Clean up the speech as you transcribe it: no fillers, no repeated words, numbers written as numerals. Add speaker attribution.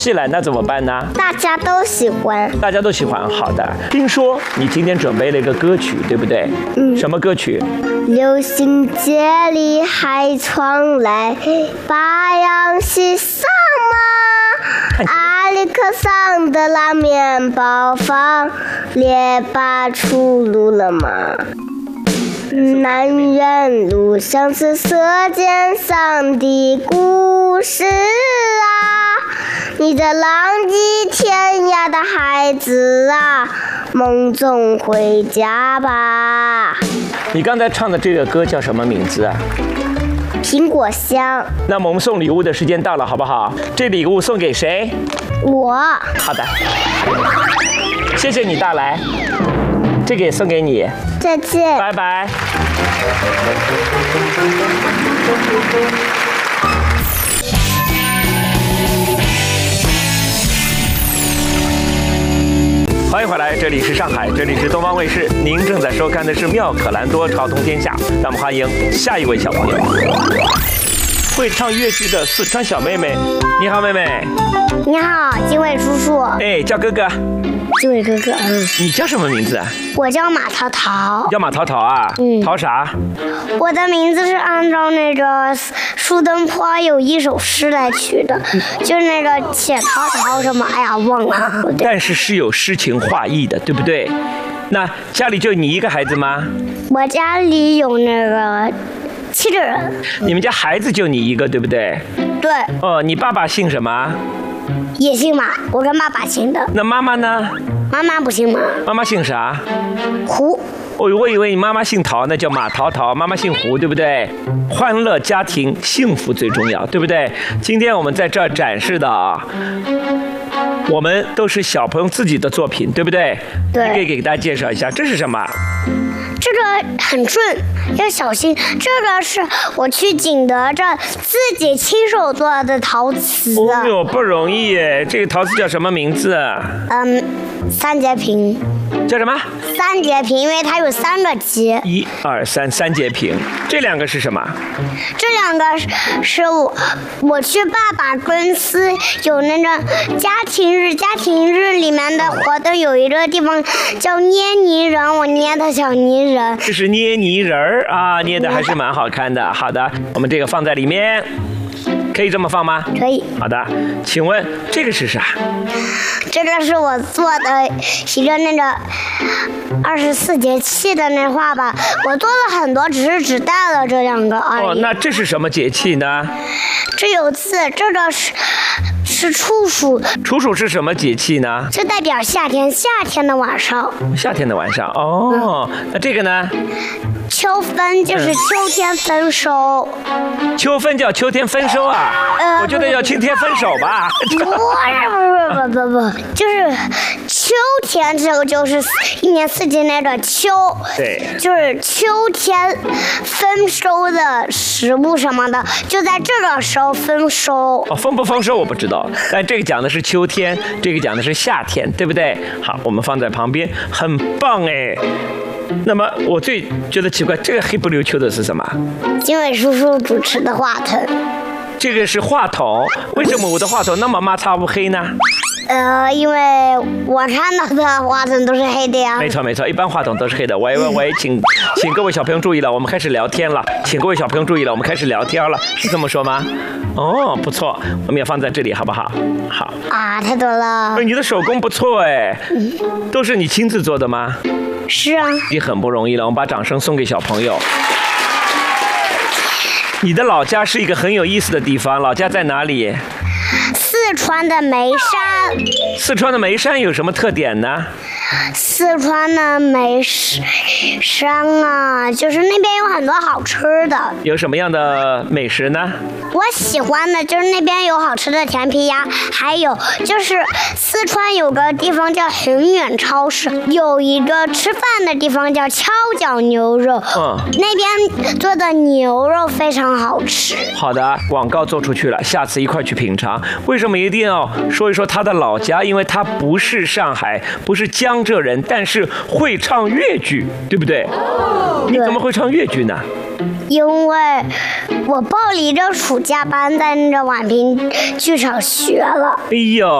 Speaker 1: 戏来，那怎么办呢？
Speaker 2: 大家都喜欢。
Speaker 1: 大家都喜欢，好的。听说你今天准备了一个歌曲，对不对？什么歌曲？
Speaker 2: 流星街里海窗来，八样西上吗？阿里克桑德拉面包房，列巴出炉了吗？南园路上是舌尖上的故事啊，你这浪迹天涯的孩子啊，梦中回家吧。
Speaker 1: 你刚才唱的这个歌叫什么名字啊？
Speaker 2: 苹果香。
Speaker 1: 那么我们送礼物的时间到了，好不好？这礼物送给谁？
Speaker 2: 我。
Speaker 1: 好的，谢谢你大来，这个也送给你。
Speaker 2: 再见。
Speaker 1: 拜拜。欢迎回来，这里是上海，这里是东方卫视，您正在收看的是《妙可蓝多朝通天下》，让我们欢迎下一位小朋友，会唱越剧的四川小妹妹。你好，妹妹。
Speaker 2: 你好，金伟叔叔。
Speaker 1: 哎，叫哥哥。
Speaker 2: 金伟哥哥。
Speaker 1: 你叫什么名字啊？
Speaker 2: 我叫马淘淘。
Speaker 1: 叫马淘淘啊？淘啥？
Speaker 2: 我的名字是按照那个苏东坡有一首诗来取的，就是那个且淘淘什么，哎呀忘了。
Speaker 1: 但是是有诗情画意的，对不对？那家里就你一个孩子吗？
Speaker 2: 我家里有那个7个人。
Speaker 1: 你们家孩子就你一个，对不对？
Speaker 2: 对。
Speaker 1: 哦，你爸爸姓什么？
Speaker 2: 也姓马，我跟爸爸姓的。
Speaker 1: 那妈妈呢？
Speaker 2: 妈妈不姓马。
Speaker 1: 妈妈姓啥？
Speaker 2: 胡。
Speaker 1: 我以为你妈妈姓陶，那叫马淘淘，妈妈姓胡，对不对？欢乐家庭，幸福最重要，对不对？今天我们在这儿展示的啊，我们都是小朋友自己的作品，对不对？
Speaker 2: 对。
Speaker 1: 你可以给大家介绍一下，这是什么？
Speaker 2: 这个很顺，要小心。这个是我去景德镇自己亲手做的陶瓷。
Speaker 1: 哦呦，不容易耶！这个陶瓷叫什么名字？
Speaker 2: 三节瓶。
Speaker 1: 叫什么？
Speaker 2: 三节瓶，因为它有3个节。
Speaker 1: 1、2、3，三节瓶。这两个是什么？
Speaker 2: 这两个是我去爸爸公司有那个家庭日里面的活动，有一个地方叫捏泥人，我捏的小泥人。
Speaker 1: 这是捏泥人儿啊，捏的还是蛮好看的。好的，我们这个放在里面。可以这么放吗？
Speaker 2: 可以。
Speaker 1: 好的，请问这个是啥？
Speaker 2: 这个是我做的一个那个24节气的那画吧，我做了很多，只带了这2个而已。
Speaker 1: 哦，那这是什么节气呢？
Speaker 2: 这有字，这个是处暑。
Speaker 1: 处暑是什么节气呢？
Speaker 2: 这代表夏天的晚上。
Speaker 1: 夏天的晚上哦，那这个呢？
Speaker 2: 秋分就是秋天丰收。
Speaker 1: 秋分叫秋天丰收啊？我觉得叫晴天分手吧。
Speaker 2: 不，就是秋天，这个就是1年4季那个秋。
Speaker 1: 对。就是
Speaker 2: 秋天丰收的食物什么的，就在这个时候丰收。
Speaker 1: 哦，丰不丰收我不知道，但这个讲的是秋天，这个讲的是夏天，对不对？好，我们放在旁边，很棒哎。那么我最觉得奇怪，这个黑不溜秋的是什么？
Speaker 2: 金伟叔叔主持的话筒。
Speaker 1: 这个是话筒，为什么我的话筒那么抹擦乌黑呢？
Speaker 2: 因为我看到的话筒都是黑的呀。
Speaker 1: 没错，一般话筒都是黑的。喂，请各位小朋友注意了，我们开始聊天了。请各位小朋友注意了，我们开始聊天了，是这么说吗？哦，不错，我们也放在这里，好不好？好。
Speaker 2: 啊，太多了。
Speaker 1: 你的手工不错哎，都是你亲自做的吗？
Speaker 2: 是啊。
Speaker 1: 也很不容易了，我们把掌声送给小朋友。你的老家是一个很有意思的地方，老家在哪里？
Speaker 2: 四川的眉山。
Speaker 1: 四川的眉山有什么特点呢？
Speaker 2: 四川的眉山啊，就是那边有很多好吃的。
Speaker 1: 有什么样的美食呢？
Speaker 2: 我喜欢的就是那边有好吃的甜皮鸭，还有就是四川有个地方叫宏远超市，有一个吃饭的地方叫跷脚牛肉。那边做的牛肉非常好吃。
Speaker 1: 好的，广告做出去了，下次一块去品尝。为什么一定要说一说他的老家？因为他不是上海，不是江浙人，但是会唱粤剧，对不对？你怎么会唱粤剧呢？
Speaker 2: 因为我报了一个暑假班，在那个宛平剧场学了。
Speaker 1: 哎呦。